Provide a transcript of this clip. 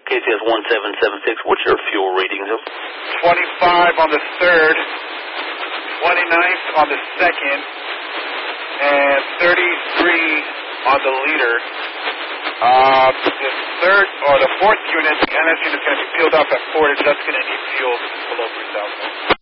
KCS 1776. What's your fuel readings? 25 on the third, 29th on the second, and 33 on the leader. The third or the fourth unit, the NS unit is going to be peeled up at Fort. It's just going to need fuel below 3,000.